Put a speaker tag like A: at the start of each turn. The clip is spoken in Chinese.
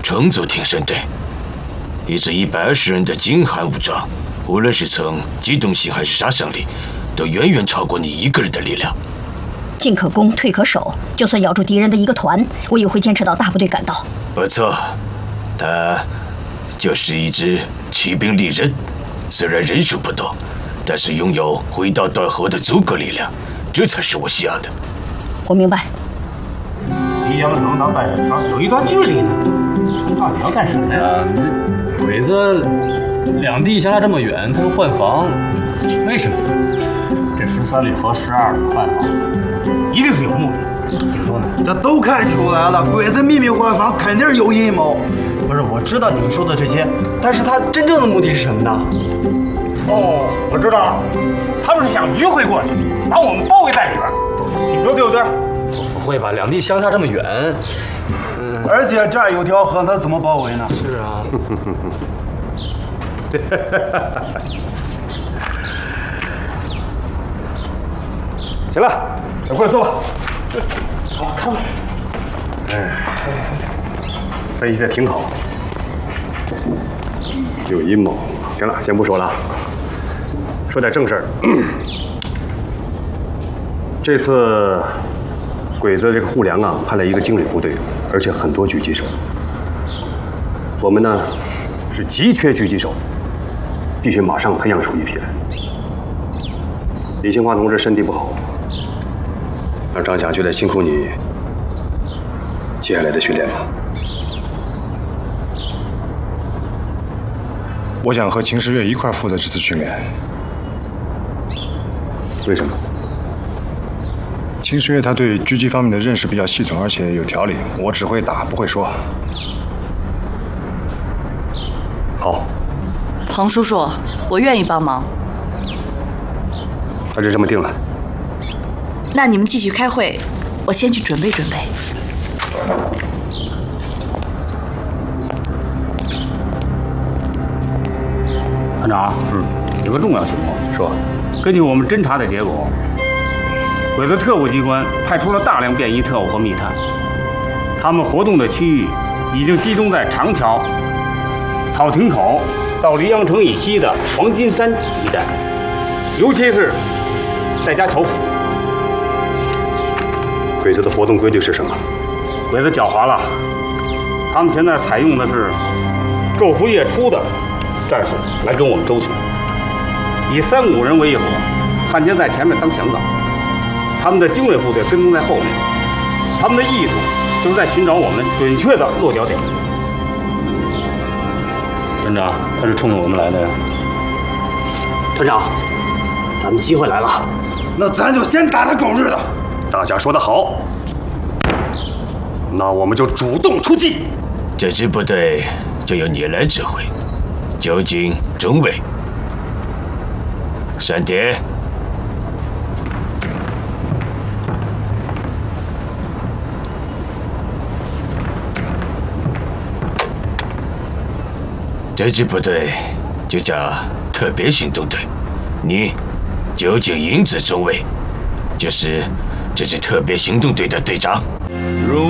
A: 乘组挺身队，一支120人的精悍武装，无论是从机动性还是杀伤力，都远远超过你一个人的力量。
B: 进可攻，退可守，就算咬住敌人的一个团，我也会坚持到大部队赶到。
A: 不错，他就是一支骑兵利刃，虽然人数不多，但是拥有挥刀断后的足够力量，这才是我需要的。
B: 我明白。
C: 离阳城到半山桥有一段距离呢，到底要干什么呀？
D: 鬼子两地相差这么远，他说换防，为什么？
C: 这13旅和12旅换防，一定是有目的。你说呢？
E: 这都看出来了，鬼子秘密换防肯定是有阴谋。不是，我知道你们说的这些，但是他真正的目的是什么呢？
C: 哦，我知道了，他们是想迂回过去，把我们包围在里边。你说对不对？
D: 不会吧，两地相差这么远。
E: 而且这儿有条河，他怎么包围呢？
D: 是啊。
C: 行了，过来坐吧。好，看吧。
F: 分析的挺好，有阴谋。行了，先不说了，说点正事儿。这次鬼子这个护粮啊，派了一个精锐部队，而且很多狙击手。我们呢是急缺狙击手，必须马上培养出一批来。李兴华同志身体不好，让张甲就得辛苦你接下来的训练吧。
G: 我想和秦时月一块负责这次训练。
F: 为什么？
G: 秦时月他对狙击方面的认识比较系统，而且有条理。我只会打，不会说。
F: 好，
H: 彭叔叔，我愿意帮忙。
F: 那就这么定了。
H: 那你们继续开会，我先去准备准备。
C: 团长，有个重要情况，
F: 说，
C: 根据我们侦查的结果，鬼子特务机关派出了大量便衣特务和密探，他们活动的区域已经集中在长桥、草亭口到黎阳城以西的黄金山一带，尤其是戴家桥附近。
F: 鬼子的活动规律是什么？
C: 鬼子狡猾了，他们现在采用的是昼伏夜出的战术来跟我们周旋，以3、5人为一伙，汉奸在前面当向导，他们的精锐部队跟踪在后面，他们的意图就是在寻找我们准确的落脚点。团长，他是冲着我们来的呀。
E: 团长，咱们机会来了，那咱就先打他狗日的！
F: 大家说得好，那我们就主动出击。
A: 这支部队就由你来指挥，究竟中尉。山田，这支部队就叫特别行动队，你究竟英子中尉，就是这支特别行动队的队长。